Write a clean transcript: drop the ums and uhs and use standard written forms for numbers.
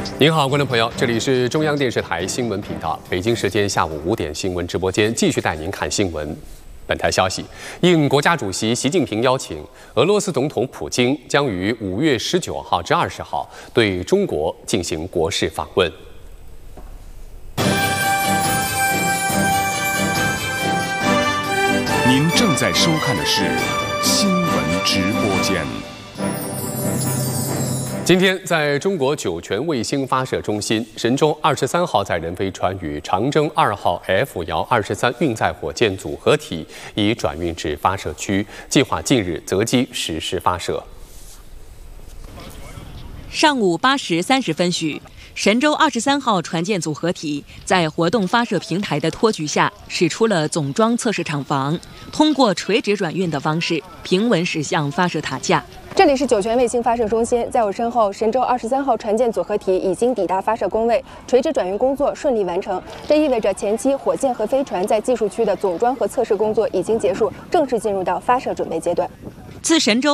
您好，观众朋友，这里是中央电视台新闻频道，北京时间下午5点新闻直播间，继续带您看新闻。本台消息，应国家主席习近平邀请，俄罗斯总统普京将于5月19号至20号对中国进行国事访问。 您正在收看的是新闻直播间。 今天，在中国酒泉卫星发射中心，神舟23号载人飞船与长征2号 F-23运载火箭组合体已转运至发射区，计划近日择机实施发射。 上午8时30分许，神舟23号船舰组合体在活动发射平台的托举下，驶出了总装测试场房，通过垂直转运的方式平稳驶向发射塔架。 这里是酒泉卫星发射中心，在我身后，神舟23号船舰组合体已经抵达发射工位，垂直转运工作顺利完成。这意味着前期火箭和飞船在技术区的总装和测试工作已经结束，正式进入到发射准备阶段。 自神舟